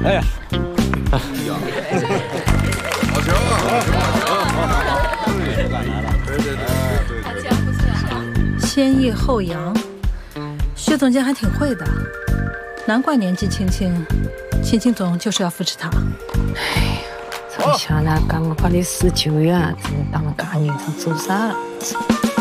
哎呀， 好球啊！ 先抑后扬，薛总监还挺会的，难怪年纪轻轻，秦总就是要扶持他。 哎呀，从小呢，感觉把你19月啊，真的当家人，他做啥了？